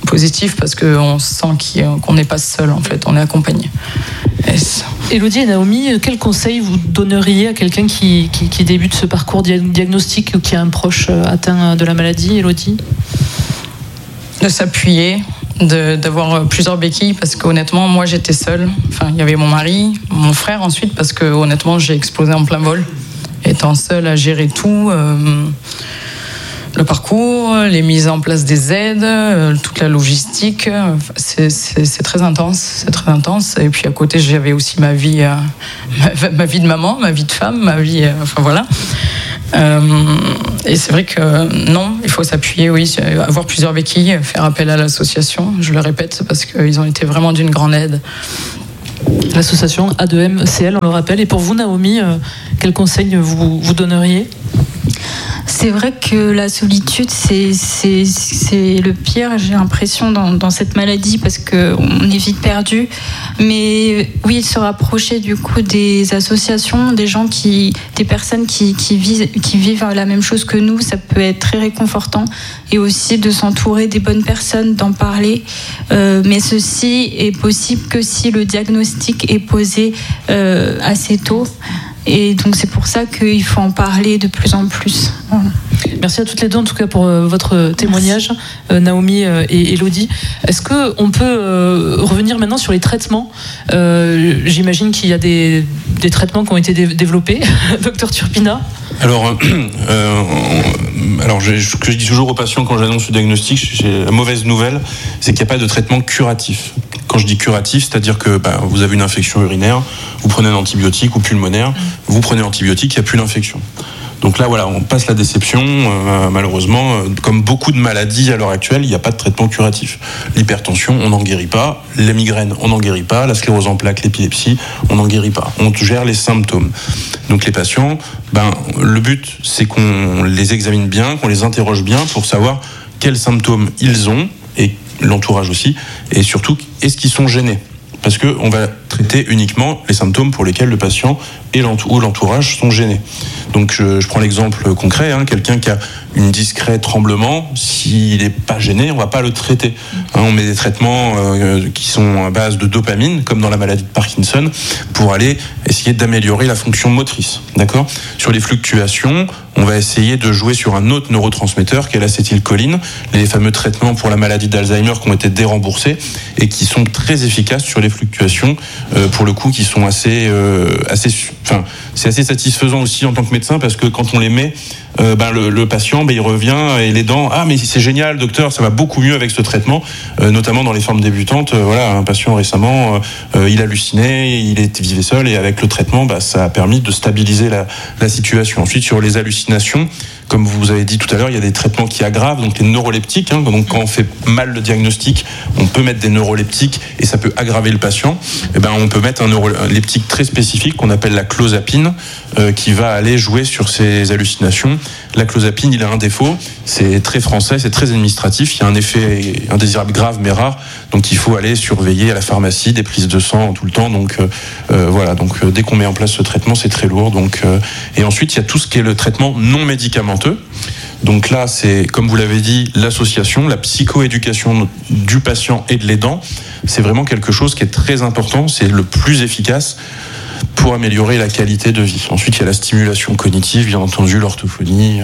positif parce qu'on sent qu'on n'est pas seul, en fait, on est accompagné.
Élodie et Naomi, quel conseil vous donneriez à quelqu'un qui débute ce parcours diagnostique ou qui a un proche atteint de la maladie, Élodie ?
De s'appuyer, d'avoir plusieurs béquilles, parce qu'honnêtement, moi j'étais seule. Enfin, il y avait mon mari, mon frère ensuite, parce que honnêtement, j'ai explosé en plein vol, étant seule à gérer tout. Le parcours, les mises en place des aides, toute la logistique, c'est très intense, Et puis à côté, j'avais aussi ma vie de maman, ma vie de femme, ma vie, enfin voilà. Et c'est vrai que non, il faut s'appuyer, oui, avoir plusieurs béquilles, faire appel à l'association. Je le répète parce qu'ils ont été vraiment d'une grande aide.
L'association A2MCL, on le rappelle. Et pour vous, Naomi, quel conseil vous donneriez ?
C'est vrai que la solitude, c'est le pire, j'ai l'impression, dans cette maladie, parce qu'on est vite perdu. Mais oui, se rapprocher du coup des associations, des personnes qui vivent la même chose que nous, ça peut être très réconfortant. Et aussi de s'entourer des bonnes personnes, d'en parler. Mais ceci est possible que si le diagnostic est posé assez tôt. Et donc c'est pour ça qu'il faut en parler de plus en plus. Voilà.
Merci à toutes les deux en tout cas pour votre témoignage, Naomi et Élodie. Est-ce qu'on peut revenir maintenant sur les traitements ? J'imagine qu'il y a des traitements qui ont été développés. Docteur Turpina ?
Alors, ce que je dis toujours aux patients quand j'annonce le diagnostic, la mauvaise nouvelle, c'est qu'il n'y a pas de traitement curatif. Quand je dis curatif, c'est-à-dire que vous avez une infection urinaire, vous prenez un antibiotique ou pulmonaire, vous prenez un antibiotique, il n'y a plus d'infection. Donc là, voilà, on passe la déception. Malheureusement, comme beaucoup de maladies à l'heure actuelle, il n'y a pas de traitement curatif. L'hypertension, on n'en guérit pas. Les migraines, on n'en guérit pas. La sclérose en plaques, l'épilepsie, on n'en guérit pas. On gère les symptômes. Donc les patients, le but, c'est qu'on les examine bien, qu'on les interroge bien pour savoir quels symptômes ils ont, et l'entourage aussi, et surtout, est-ce qu'ils sont gênés ? Parce qu'on va traiter uniquement les symptômes pour lesquels le patient ou l'entourage sont gênés. Donc je prends l'exemple concret, quelqu'un qui a une discret tremblement, s'il n'est pas gêné, on ne va pas le traiter. On met des traitements qui sont à base de dopamine, comme dans la maladie de Parkinson, pour aller essayer d'améliorer la fonction motrice. D'accord ? Sur les fluctuations, on va essayer de jouer sur un autre neurotransmetteur qui est l'acétylcholine, les fameux traitements pour la maladie d'Alzheimer qui ont été déremboursés et qui sont très efficaces sur les fluctuations, pour le coup, qui sont c'est assez satisfaisant aussi en tant que médecin, parce que quand on les met, le patient, il revient et les dents, mais c'est génial docteur, ça va beaucoup mieux avec ce traitement, notamment dans les formes débutantes. Un patient récemment, il hallucinait, il vivait seul, et avec le traitement, ça a permis de stabiliser la situation. Ensuite, sur les hallucinations, comme vous avez dit tout à l'heure, il y a des traitements qui aggravent, donc les neuroleptiques. Donc quand on fait mal le diagnostic, on peut mettre des neuroleptiques et ça peut aggraver le patient. On peut mettre un neuroleptique très spécifique qu'on appelle la clozapine, qui va aller jouer sur ces hallucinations. La clozapine, il a un défaut, c'est très français, c'est très administratif. Il y a un effet indésirable grave mais rare, donc il faut aller surveiller à la pharmacie des prises de sang tout le temps. Donc dès qu'on met en place ce traitement, c'est très lourd. Et ensuite, il y a tout ce qui est le traitement non médicamenteux. Donc là, c'est, comme vous l'avez dit, l'association, la psychoéducation du patient et de l'aidant. C'est vraiment quelque chose qui est très important, c'est le plus efficace pour améliorer la qualité de vie. Ensuite, il y a la stimulation cognitive, bien entendu, l'orthophonie,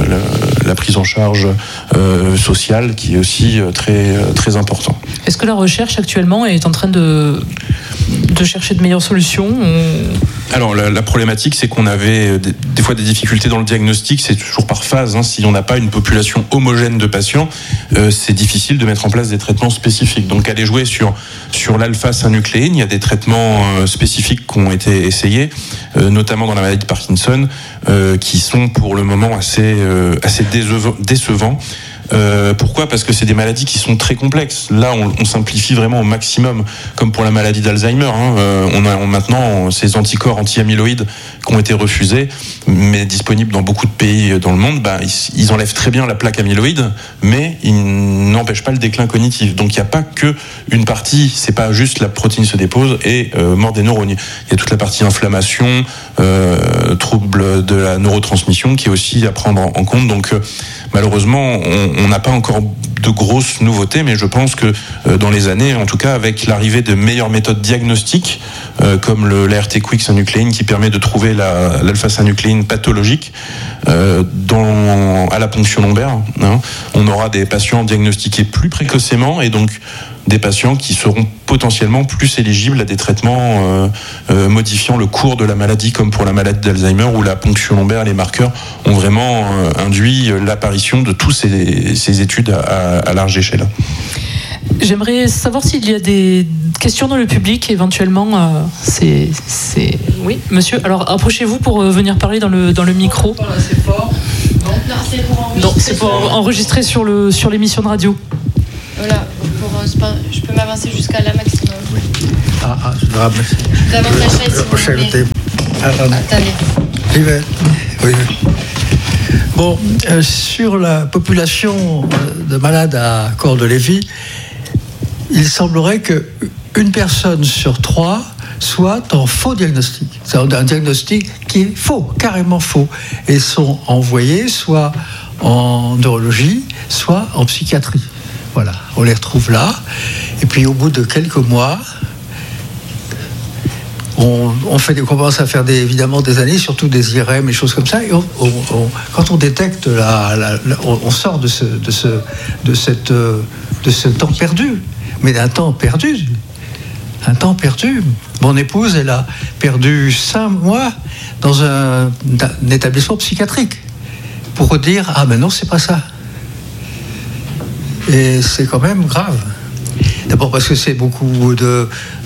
la prise en charge sociale, qui est aussi très, très important.
Est-ce que la recherche actuellement est en train de chercher de meilleures solutions ?
Alors, la problématique, c'est qu'on avait des fois des difficultés dans le diagnostic, c'est toujours par phase. Si on n'a pas une population homogène de patients, c'est difficile de mettre en place des traitements spécifiques. Donc, aller jouer sur l'alpha-synucléine, il y a des traitements spécifiques qui ont été essayés, notamment dans la maladie de Parkinson, qui sont pour le moment assez décevants. Pourquoi ? Parce que c'est des maladies qui sont très complexes. Là, on simplifie vraiment au maximum, comme pour la maladie d'Alzheimer. On a maintenant ces anticorps anti-amyloïdes qui ont été refusés, mais disponibles dans beaucoup de pays dans le monde. Ils enlèvent très bien la plaque amyloïde, mais ils n'empêchent pas le déclin cognitif. Donc il n'y a pas que une partie, c'est pas juste la protéine se dépose et mort des neurones. Il y a toute la partie inflammation, trouble de la neurotransmission qui est aussi à prendre en compte. Donc malheureusement, on n'a pas encore de grosses nouveautés, mais je pense que dans les années, en tout cas avec l'arrivée de meilleures méthodes diagnostiques, comme l'ART-Quick synucléine qui permet de trouver l'alpha-synucléine pathologique à la ponction lombaire, on aura des patients diagnostiqués plus précocement et donc des patients qui seront potentiellement plus éligibles à des traitements modifiant le cours de la maladie, comme pour la maladie d'Alzheimer où la ponction lombaire et les marqueurs ont vraiment induit l'apparition de toutes ces études à large échelle.
J'aimerais savoir s'il y a des questions dans le public, éventuellement. Oui, monsieur. Alors, approchez-vous pour venir parler dans le micro. Non, c'est pour enregistrer sur l'émission de radio.
Voilà, je peux m'avancer jusqu'à là maximum.
Je vais ramasser.
Vous avez la chaise si vous voulez. Attendez.
J'y vais. Oui. Bon, sur la population de malades à corps de Lévy, il semblerait qu'une personne sur 3 soit en faux diagnostic. C'est un diagnostic qui est faux, carrément faux, et sont envoyés soit en neurologie, soit en psychiatrie. Voilà, on les retrouve là. Et puis au bout de quelques mois, on commence à faire évidemment des analyses, surtout des IRM et choses comme ça. Et quand on détecte on sort de ce temps perdu, mais d'un temps perdu. Un temps perdu. Mon épouse, elle a perdu 5 mois dans un établissement psychiatrique pour dire ah mais non, c'est pas ça. Et c'est quand même grave. D'abord parce que c'est beaucoup de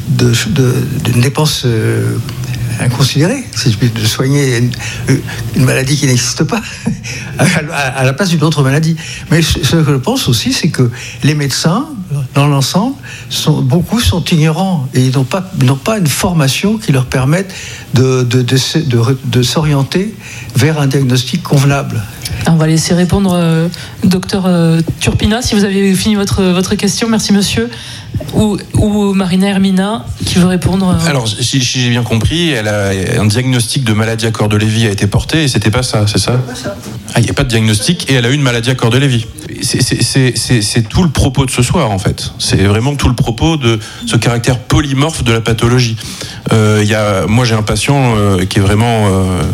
dépenses inconsidérées, si je puis, de soigner une maladie qui n'existe pas à la place d'une autre maladie. Mais ce que je pense aussi, c'est que les médecins, dans l'ensemble, beaucoup sont ignorants et ils n'ont pas une formation qui leur permette de s'orienter vers un diagnostic convenable.
On va laisser répondre docteur Turpina, si vous avez fini votre question. Merci monsieur. Ou Marina Hermina qui veut répondre.
Alors, si j'ai bien compris, un diagnostic de maladie à corps de Lévy a été porté et c'était pas ça, c'est ça ? Il n'y a pas de diagnostic et elle a eu une maladie à corps de Lévy. C'est tout le propos de ce soir en fait. C'est vraiment tout le propos de ce caractère polymorphe de la pathologie. Moi j'ai un patient qui est vraiment...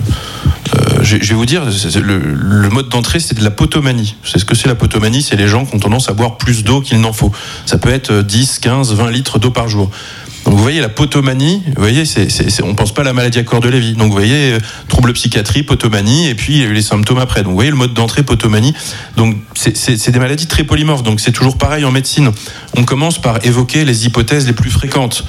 je vais vous dire, le mode d'entrée, c'est de la potomanie. C'est ce que c'est la potomanie, c'est les gens qui ont tendance à boire plus d'eau qu'il n'en faut. Ça peut être 10, 15, 20 litres d'eau par jour. Donc vous voyez, la potomanie, vous voyez, on pense pas à la maladie à corps de Lévy. Donc vous voyez, trouble psychiatrie, potomanie, et puis il y a eu les symptômes après. Donc vous voyez le mode d'entrée, potomanie. Donc c'est des maladies très polymorphes. Donc c'est toujours pareil en médecine. On commence par évoquer les hypothèses les plus fréquentes.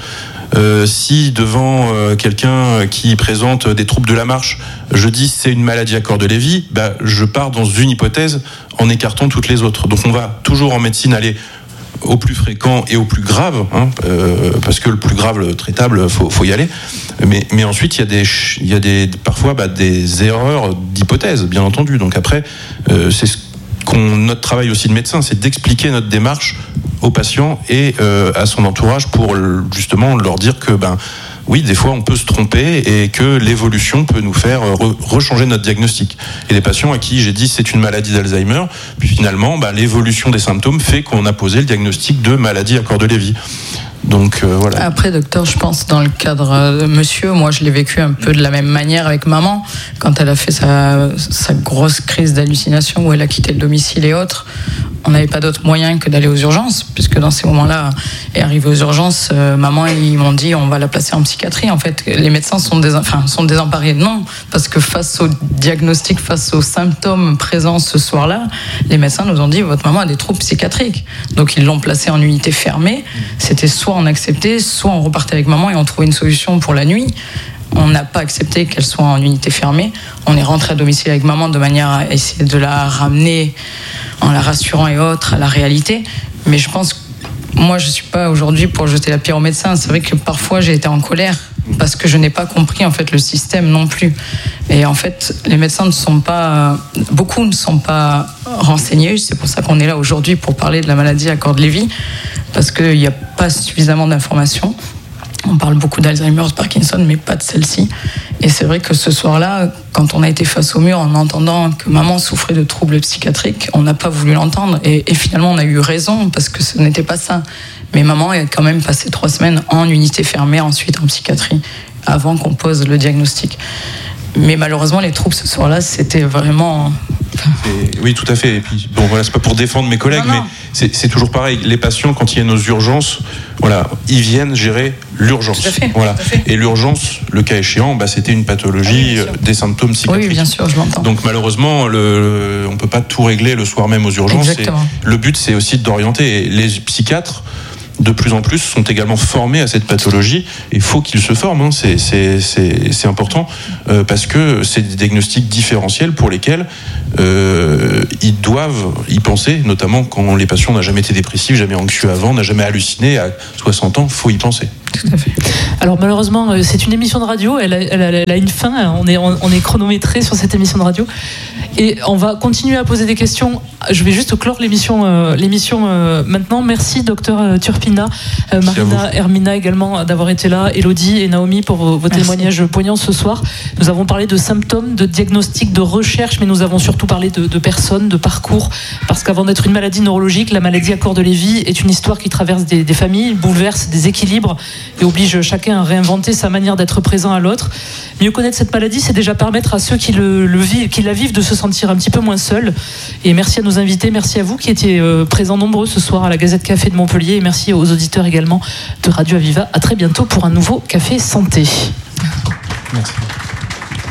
Si devant quelqu'un qui présente des troubles de la marche, je dis c'est une maladie à corps de Lévy, je pars dans une hypothèse en écartant toutes les autres. Donc on va toujours en médecine aller au plus fréquent et au plus grave, parce que le plus grave, le traitable, faut y aller. Mais ensuite il y a parfois des erreurs d'hypothèse, bien entendu. Donc après, c'est notre travail aussi de médecin, c'est d'expliquer notre démarche aux patients et à son entourage pour justement leur dire que oui, des fois on peut se tromper et que l'évolution peut nous faire rechanger notre diagnostic. Et les patients à qui j'ai dit c'est une maladie d'Alzheimer, puis finalement l'évolution des symptômes fait qu'on a posé le diagnostic de maladie à corps de Lévy. Donc voilà.
Après, docteur, je pense dans le cadre de monsieur, moi je l'ai vécu un peu de la même manière avec maman, quand elle a fait sa grosse crise d'hallucination où elle a quitté le domicile et autres. On n'avait pas d'autre moyen que d'aller aux urgences, puisque dans ces moments-là, est arrivée aux urgences, maman, ils m'ont dit on va la placer en psychiatrie. En fait, les médecins sont désemparés. Non, parce que face au diagnostic, face aux symptômes présents ce soir-là, les médecins nous ont dit votre maman a des troubles psychiatriques. Donc ils l'ont placée en unité fermée. C'était soit on acceptait, soit on repartait avec maman et on trouvait une solution pour la nuit. On n'a pas accepté qu'elle soit en unité fermée. On est rentré à domicile avec maman de manière à essayer de la ramener en la rassurant et autres à la réalité. Mais je pense que moi, je ne suis pas aujourd'hui pour jeter la pierre aux médecins. C'est vrai que parfois, j'ai été en colère parce que je n'ai pas compris en fait le système non plus. Et en fait, les médecins beaucoup ne sont pas renseignés. C'est pour ça qu'on est là aujourd'hui pour parler de la maladie à corps de Lévy, parce qu'il n'y a pas suffisamment d'informations. On parle beaucoup d'Alzheimer, de Parkinson, mais pas de celle-ci. Et c'est vrai que ce soir-là, quand on a été face au mur en entendant que maman souffrait de troubles psychiatriques, on n'a pas voulu l'entendre. Et finalement, on a eu raison, parce que ce n'était pas ça. Mais maman a quand même passé 3 semaines en unité fermée, ensuite en psychiatrie, avant qu'on pose le diagnostic. Mais malheureusement, les troubles ce soir-là, c'était vraiment...
Oui, tout à fait. Et puis, bon, voilà, c'est pas pour défendre mes collègues,
non.
mais c'est toujours pareil. Les patients, quand il y a nos urgences, voilà, ils viennent gérer l'urgence.
Tout à fait,
voilà.
tout à fait.
Et l'urgence, le cas échéant, c'était une pathologie, des symptômes psychiatriques.
Oui, bien sûr, je l'entends.
Donc malheureusement, on peut pas tout régler le soir même aux urgences.
Exactement.
Le but, c'est aussi d'orienter. Et les psychiatres, de plus en plus, sont également formés à cette pathologie. Il faut qu'ils se forment, hein. C'est important, parce que c'est des diagnostics différentiels pour lesquels ils doivent y penser, notamment quand les patients n'ont jamais été dépressifs, jamais anxieux avant, n'ont jamais halluciné. À 60 ans, il faut y penser.
Tout à fait.
Alors malheureusement, c'est une émission de radio, elle a une fin, on est chronométré sur cette émission de radio, et on va continuer à poser des questions. Je vais juste clore l'émission maintenant. Merci docteur Turpina, Marina, Hermina également d'avoir été là, Elodie et Naomi pour vos témoignages poignants ce soir. Nous avons parlé de symptômes, de diagnostics, de recherche, mais nous avons surtout parlé de personnes, de parcours, parce qu'avant d'être une maladie neurologique, la maladie à corps de Lévy est une histoire qui traverse des familles, bouleverse des équilibres et oblige chacun à réinventer sa manière d'être présent à l'autre. Mieux connaître cette maladie, c'est déjà permettre à ceux qui la vivent de se sentir un petit peu moins seuls. Et merci à nos invités, merci à vous qui étiez présents nombreux ce soir à la Gazette Café de Montpellier, et merci aux auditeurs également de Radio Aviva. À très bientôt pour un nouveau Café Santé.
Merci.